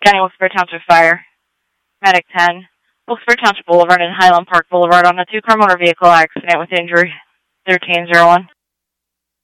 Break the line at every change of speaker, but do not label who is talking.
County, Wilkes-Barre Township Fire. Medic 10. Wilkes-Barre Township Boulevard and Highland Park Boulevard on a two-car motor vehicle accident with injury 1301.